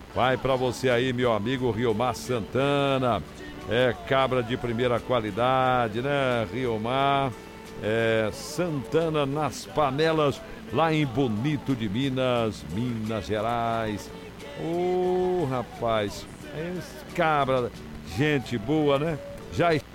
Vai pra você aí, meu amigo Riomar Santana. É cabra de primeira qualidade, né? Riomar Santana nas panelas, lá em Bonito de Minas, Minas Gerais. Ô, rapaz, esse cabra, gente boa, né? Já